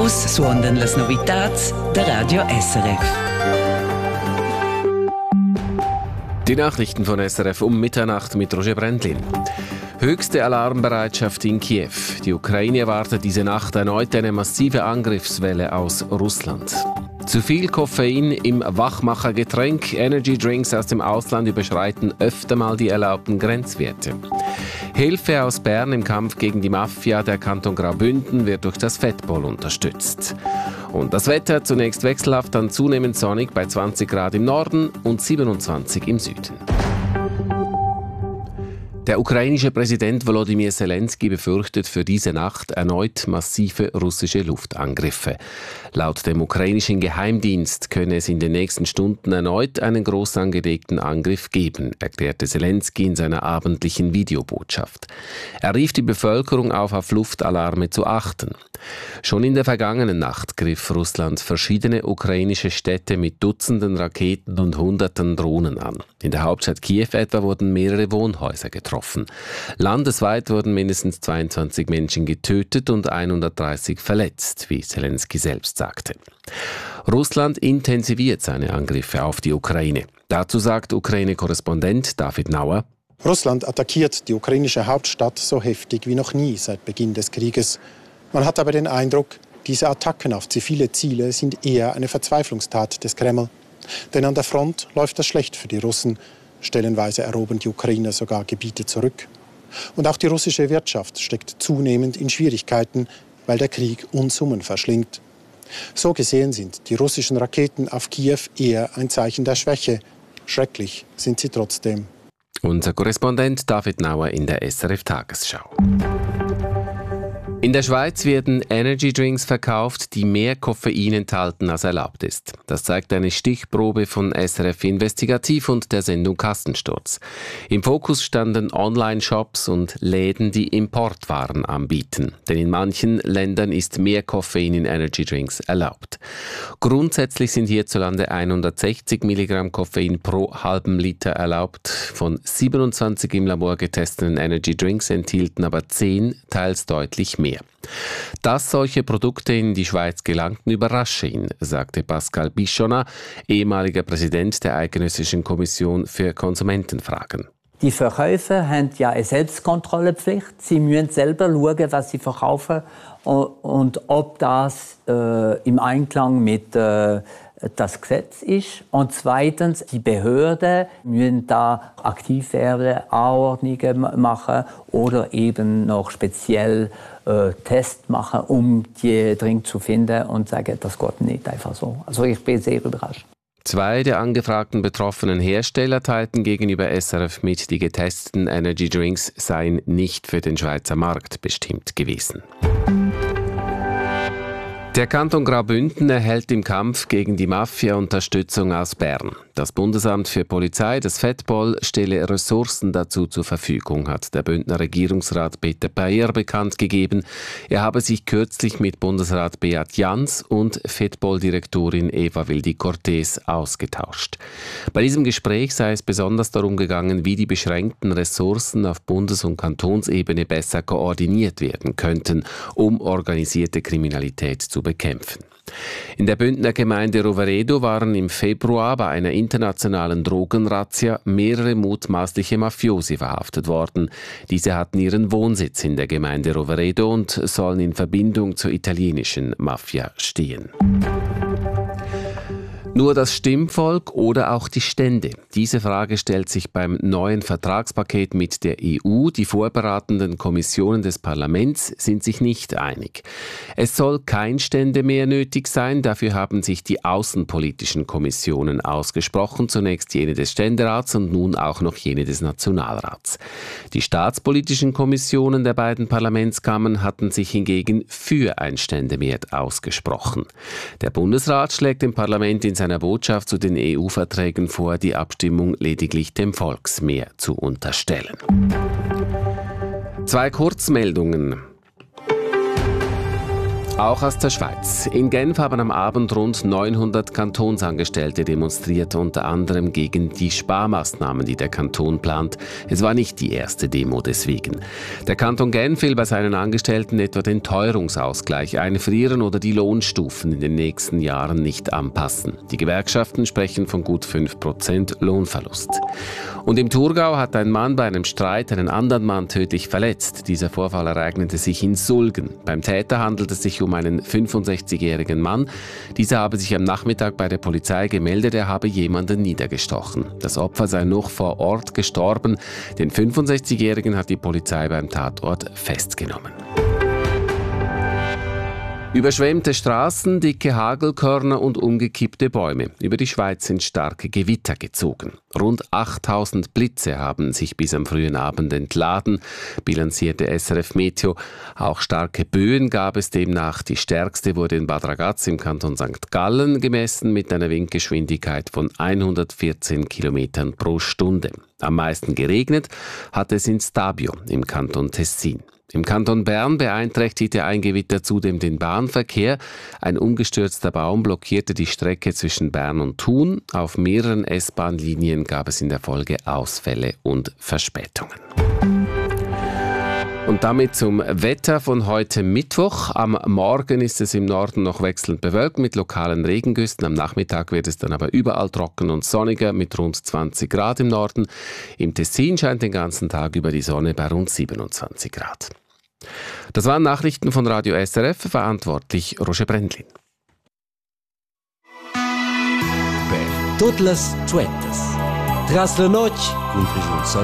Vus suondan las novitats der Radio SRF. Die Nachrichten von SRF um Mitternacht mit Roger Brändlin. Höchste Alarmbereitschaft in Kiew. Die Ukraine erwartet diese Nacht erneut eine massive Angriffswelle aus Russland. Zu viel Koffein im Wachmachergetränk. Energy Drinks aus dem Ausland überschreiten öfter mal die erlaubten Grenzwerte. Hilfe aus Bern im Kampf gegen die Mafia. Der Kanton Graubünden wird durch das Fettball unterstützt. Und das Wetter zunächst wechselhaft, dann zunehmend sonnig bei 20 Grad im Norden und 27 im Süden. Der ukrainische Präsident Volodymyr Zelensky befürchtet für diese Nacht erneut massive russische Luftangriffe. Laut dem ukrainischen Geheimdienst könne es in den nächsten Stunden erneut einen groß angelegten Angriff geben, erklärte Zelensky in seiner abendlichen Videobotschaft. Er rief die Bevölkerung auf Luftalarme zu achten. Schon in der vergangenen Nacht griff Russland verschiedene ukrainische Städte mit Dutzenden Raketen und Hunderten Drohnen an. In der Hauptstadt Kiew etwa wurden mehrere Wohnhäuser getroffen. Landesweit wurden mindestens 22 Menschen getötet und 130 verletzt, wie Zelensky selbst sagte. Russland intensiviert seine Angriffe auf die Ukraine. Dazu sagt Ukraine-Korrespondent David Nauer: Russland attackiert die ukrainische Hauptstadt so heftig wie noch nie seit Beginn des Krieges. Man hat aber den Eindruck, diese Attacken auf zivile Ziele sind eher eine Verzweiflungstat des Kreml. Denn an der Front läuft das schlecht für die Russen. Stellenweise erobern die Ukrainer sogar Gebiete zurück. Und auch die russische Wirtschaft steckt zunehmend in Schwierigkeiten, weil der Krieg Unsummen verschlingt. So gesehen sind die russischen Raketen auf Kiew eher ein Zeichen der Schwäche. Schrecklich sind sie trotzdem. Unser Korrespondent David Nauer in der SRF Tagesschau. In der Schweiz werden Energy Drinks verkauft, die mehr Koffein enthalten als erlaubt ist. Das zeigt eine Stichprobe von SRF Investigativ und der Sendung Kassensturz. Im Fokus standen Online-Shops und Läden, die Importwaren anbieten. Denn in manchen Ländern ist mehr Koffein in Energy Drinks erlaubt. Grundsätzlich sind hierzulande 160 Milligramm Koffein pro halben Liter erlaubt. Von 27 im Labor getesteten Energy Drinks enthielten aber 10, teils deutlich mehr. Dass solche Produkte in die Schweiz gelangten, überrasche ihn, sagte Pascal Bichonnat, ehemaliger Präsident der Eidgenössischen Kommission für Konsumentenfragen. Die Verkäufer haben ja eine Selbstkontrollepflicht. Sie müssen selber schauen, was sie verkaufen und ob das im Einklang mit das Gesetz ist. Und zweitens, die Behörden müssen da aktiv werden, Anordnungen machen oder eben noch speziell Tests machen, um die Drink zu finden und sagen, das geht nicht einfach so. Also ich bin sehr überrascht. 2 der angefragten betroffenen Hersteller teilten gegenüber SRF mit, die getesteten Energy Drinks seien nicht für den Schweizer Markt bestimmt gewesen. Der Kanton Graubünden erhält im Kampf gegen die Mafia Unterstützung aus Bern. Das Bundesamt für Polizei, das Fettball, stelle Ressourcen dazu zur Verfügung, hat der Bündner Regierungsrat Peter Payer bekannt gegeben. Er habe sich kürzlich mit Bundesrat Beat Jans und Fettball-Direktorin Eva Wildi-Cortés ausgetauscht. Bei diesem Gespräch sei es besonders darum gegangen, wie die beschränkten Ressourcen auf Bundes- und Kantonsebene besser koordiniert werden könnten, um organisierte Kriminalität zu bekämpfen. In der Bündner Gemeinde Roveredo waren im Februar bei einer internationalen Drogenrazzia mehrere mutmaßliche Mafiosi verhaftet worden. Diese hatten ihren Wohnsitz in der Gemeinde Roveredo und sollen in Verbindung zur italienischen Mafia stehen. Nur das Stimmvolk oder auch die Stände? Diese Frage stellt sich beim neuen Vertragspaket mit der EU. Die vorberatenden Kommissionen des Parlaments sind sich nicht einig. Es soll kein Stände mehr nötig sein. Dafür haben sich die außenpolitischen Kommissionen ausgesprochen. Zunächst jene des Ständerats und nun auch noch jene des Nationalrats. Die staatspolitischen Kommissionen der beiden Parlamentskammern hatten sich hingegen für ein Ständemehr ausgesprochen. Der Bundesrat schlägt dem Parlament in seiner Botschaft zu den EU-Verträgen vor, die Abstimmung lediglich dem Volksmehr zu unterstellen. 2 Kurzmeldungen. Auch aus der Schweiz. In Genf haben am Abend rund 900 Kantonsangestellte demonstriert, unter anderem gegen die Sparmaßnahmen, die der Kanton plant. Es war nicht die erste Demo deswegen. Der Kanton Genf will bei seinen Angestellten etwa den Teuerungsausgleich einfrieren oder die Lohnstufen in den nächsten Jahren nicht anpassen. Die Gewerkschaften sprechen von gut 5% Lohnverlust. Und im Thurgau hat ein Mann bei einem Streit einen anderen Mann tödlich verletzt. Dieser Vorfall ereignete sich in Sulgen. Beim Täter handelt es sich um einen 65-jährigen Mann. Dieser habe sich am Nachmittag bei der Polizei gemeldet, er habe jemanden niedergestochen. Das Opfer sei noch vor Ort gestorben. Den 65-jährigen hat die Polizei beim Tatort festgenommen. Überschwemmte Straßen, dicke Hagelkörner und umgekippte Bäume. Über die Schweiz sind starke Gewitter gezogen. Rund 8000 Blitze haben sich bis am frühen Abend entladen, bilanzierte SRF Meteo. Auch starke Böen gab es demnach. Die stärkste wurde in Bad Ragaz im Kanton St. Gallen gemessen mit einer Windgeschwindigkeit von 114 km pro Stunde. Am meisten geregnet hat es in Stabio im Kanton Tessin. Im Kanton Bern beeinträchtigte ein Gewitter zudem den Bahnverkehr. Ein umgestürzter Baum blockierte die Strecke zwischen Bern und Thun. Auf mehreren S-Bahn-Linien gab es in der Folge Ausfälle und Verspätungen. Und damit zum Wetter von heute Mittwoch. Am Morgen ist es im Norden noch wechselnd bewölkt mit lokalen Regengüsten. Am Nachmittag wird es dann aber überall trocken und sonniger mit rund 20 Grad im Norden. Im Tessin scheint den ganzen Tag über die Sonne bei rund 27 Grad. Das waren Nachrichten von Radio SRF, verantwortlich Roger Brendlin. Per todas as suetas. Tras la noite,